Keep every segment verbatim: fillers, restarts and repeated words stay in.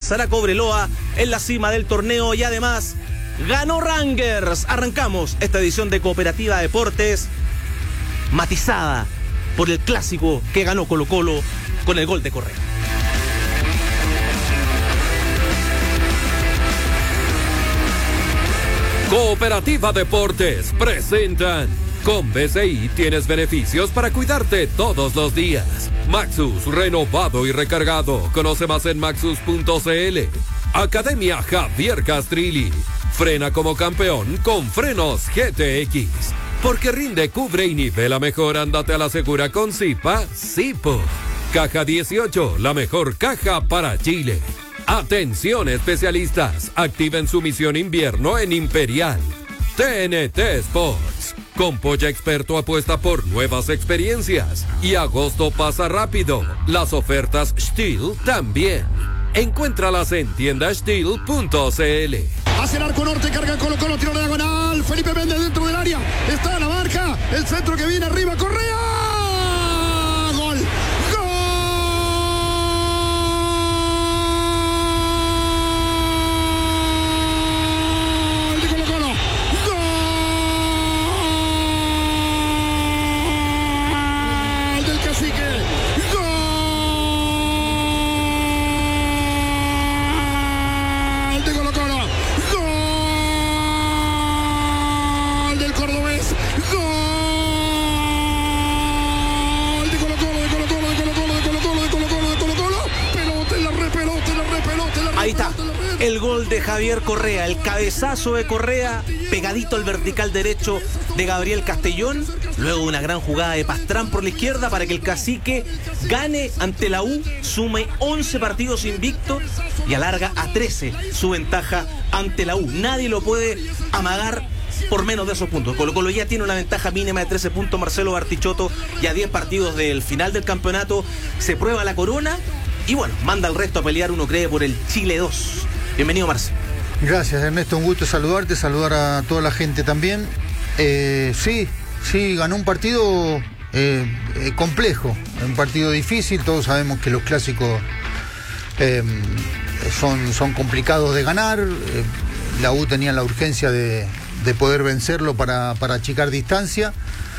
alcanzará Cobreloa en la cima del torneo y además ganó Rangers. Arrancamos esta edición de Cooperativa Deportes matizada por el clásico que ganó Colo-Colo con el gol de Correa. Cooperativa Deportes presentan. Con B C I tienes beneficios para cuidarte todos los días. Maxus, renovado y recargado. Conoce más en maxus punto c l. Academia Javier Castrilli. Frena como campeón con frenos G T X. Porque rinde, cubre y nivela mejor. Ándate a la segura con Zipa, Zipo. Caja dieciocho, la mejor caja para Chile. Atención especialistas, activen su misión invierno en Imperial. T N T Sports. Con Polla Experto apuesta por nuevas experiencias. Y agosto pasa rápido. Las ofertas Steel también. Encuéntralas en tienda steel punto c l. Hacia el arco norte, carga Colo-Colo, tiro de diagonal. Felipe Méndez dentro del área. Está a la marca. El centro que viene arriba, Correa. Gol. Ahí está, el gol de Javier Correa, el cabezazo de Correa, pegadito al vertical derecho de Gabriel Castellón, luego una gran jugada de Pastrán por la izquierda para que el Cacique gane ante la U, sume once partidos invicto y alarga a trece su ventaja ante la U. Nadie lo puede amagar por menos de esos puntos. Colo-Colo ya tiene una ventaja mínima de trece puntos, Marcelo Bartichotto, y a diez partidos del final del campeonato se prueba la corona. Y bueno, manda al resto a pelear, uno cree, por el Chile dos. Bienvenido, Marce. Gracias, Ernesto, un gusto saludarte, saludar a toda la gente también. Eh, sí, sí, ganó un partido eh, eh, complejo, un partido difícil. Todos sabemos que los clásicos eh, son, son complicados de ganar. Eh, la U tenía la urgencia de, de poder vencerlo para, para achicar distancia.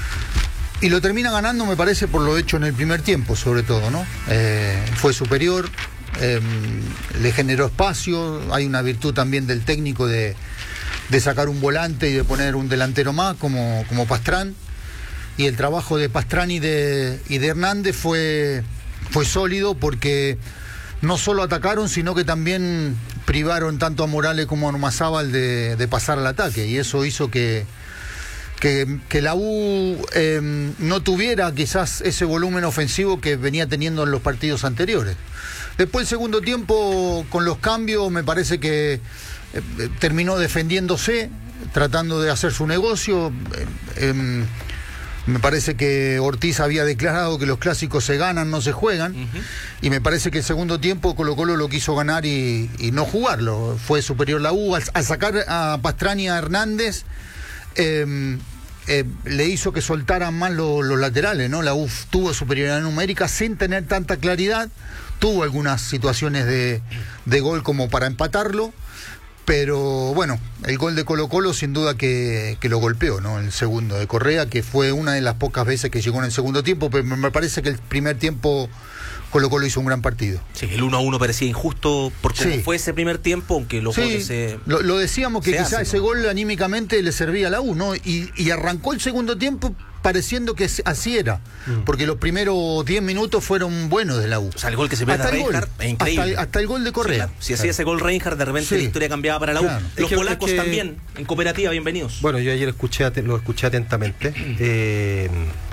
Y lo termina ganando, me parece, por lo hecho en el primer tiempo, sobre todo, ¿no? Eh, fue superior, eh, le generó espacio, hay una virtud también del técnico de, de sacar un volante y de poner un delantero más, como, como Pastrán. Y el trabajo de Pastrán y de, y de Hernández fue, fue sólido porque no solo atacaron, sino que también privaron tanto a Morales como a Ormazábal de, de pasar al ataque. Y eso hizo que... Que, que la U eh, no tuviera quizás ese volumen ofensivo que venía teniendo en los partidos anteriores. Después el segundo tiempo, con los cambios, me parece que eh, terminó defendiéndose, tratando de hacer su negocio. Eh, eh, me parece que Ortiz había declarado que los clásicos se ganan, no se juegan. Uh-huh. Y me parece que el segundo tiempo Colo-Colo lo quiso ganar y, y no jugarlo. Fue superior la U. Al, al sacar a Pastrán y a Hernández... Eh, eh, le hizo que soltaran más lo, los laterales, ¿no? La U tuvo superioridad numérica sin tener tanta claridad, tuvo algunas situaciones de, de gol como para empatarlo, pero bueno, el gol de Colo-Colo sin duda que, que lo golpeó, ¿no? El segundo de Correa, que fue una de las pocas veces que llegó en el segundo tiempo, pero me parece que el primer tiempo Colo-Colo hizo un gran partido. Sí, el uno a uno parecía injusto por cómo sí. fue ese primer tiempo, aunque los sí, goles se... Lo, lo decíamos que quizás hace, ese ¿no? gol anímicamente le servía a la U, ¿no? Y, y arrancó el segundo tiempo pareciendo que así era, mm. porque los primeros diez minutos fueron buenos de la U. O sea, el gol que se pierde a Reinhardt es increíble. Hasta el, hasta el gol de Correa. Sí, claro. Si hacía claro. ese gol Reinhardt, de repente sí. la historia cambiaba para la U. Claro. Los es que, polacos es que... también, en Cooperativa, bienvenidos. Bueno, yo ayer escuché, lo escuché atentamente, eh,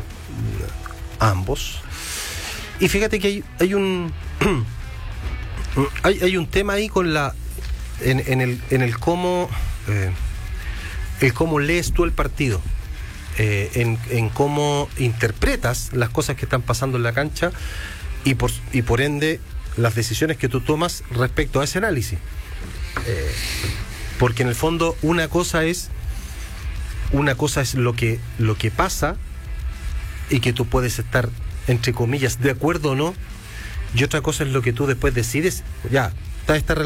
ambos. Y fíjate que hay, hay un hay, hay un tema ahí con la en, en el en el cómo eh, el cómo lees tú el partido, eh, en, en cómo interpretas las cosas que están pasando en la cancha y por y por ende las decisiones que tú tomas respecto a ese análisis, eh, porque en el fondo una cosa es una cosa es lo que lo que pasa y que tú puedes estar, entre comillas, de acuerdo o no, y otra cosa es lo que tú después decides. Ya, está esta